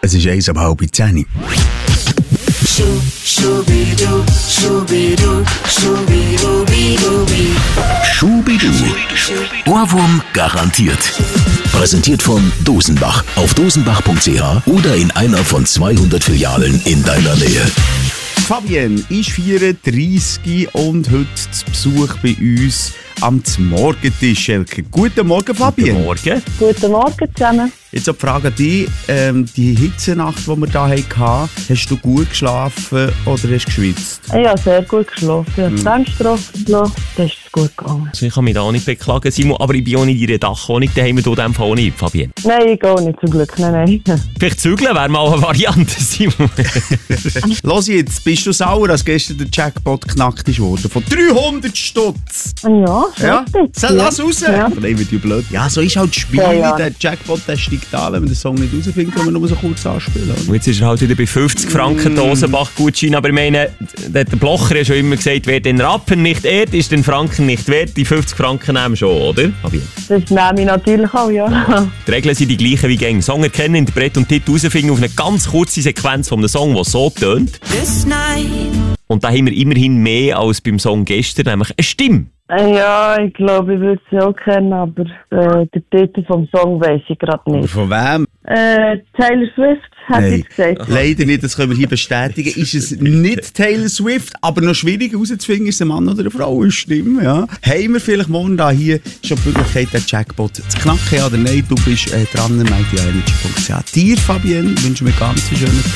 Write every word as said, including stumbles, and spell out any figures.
Es ist eins ab halb zehn. Schubidu, Schubidu, Schubidubidubi. Schubidu. Ohrwurm garantiert. Präsentiert von Dosenbach auf dosenbach punkt c h oder in einer von zweihundert Filialen in deiner Nähe. Fabienne ist vierunddreissig und heute zu Besuch bei uns am Morgentisch. Guten Morgen, Fabienne. Guten Morgen. Guten Morgen zusammen. Jetzt eine Frage an dich. Ähm, die Hitzenacht, die wir hier hatten, hast du gut geschlafen oder hast du geschwitzt? Ich habe sehr gut geschlafen. Ich habe die Fenster offen gelassen, dann ist es gut gegangen. Also ich kann mich da auch nicht beklagen, Simon, aber ich bin auch nicht in der Dachwohnung, da haben wir in diesem Fall auch nicht, Fabienne. Nein, ich gehe nicht, zum Glück. Nein, nein. Vielleicht zügeln wäre mal eine Variante, Simon. Los jetzt, bist du sauer, als gestern der Jackpot geknackt ist worden? Von dreihundert Stutz! Ja, schon Ja? ein bisschen. So, lass raus! Ja. Nein, wird ja blöd. Ja, so ist halt das Spiel. Ja, ja. Der Jackpot der steigt an, wenn man den Song nicht rausfindet, kann man nur so kurz anspielen. Oder? Und jetzt ist er halt wieder bei fünfzig Franken Dosenbach-Gutschein, aber ich meine, der Blocher hat schon immer gesagt, wer den Rappen nicht ehrt, ist den Franken nicht wert. Die fünfzig Franken nehmen schon, oder? Fabienne? Das nehme ich natürlich auch, ja. Die Regeln sind die gleichen wie gängig. Song erkennen, Interpret und Titel herausfinden auf eine ganz kurze Sequenz von einem Song, der so tönt. Und da haben wir immerhin mehr als beim Song gestern, nämlich eine Stimme. Ja, ich glaube, ich würde sie auch kennen, aber äh, den Titel vom Song weiss ich gerade nicht. Von wem? Äh, Taylor Swift, hätte ich gesagt. Leider nicht, das können wir hier bestätigen. Ist es nicht Taylor Swift, aber noch schwierig herauszufinden, ist es ein Mann oder eine Frau, eine Stimme, ja. Haben wir vielleicht morgen da hier schon die Möglichkeit, den Jackpot zu knacken, ja oder nein? Du bist äh, dran, mighty energy punkt c h. Dir, Fabienne, wünschen wir ganz einen schönen